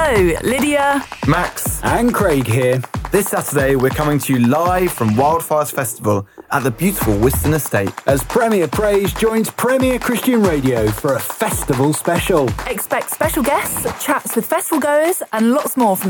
Hello, Lydia, Max and Craig here. This Saturday, we're coming to you live from Wildfires Festival at the beautiful Wiston Estate. As Premier Praise joins Premier Christian Radio for a festival special. expect special guests, chats with festival goers, and lots more from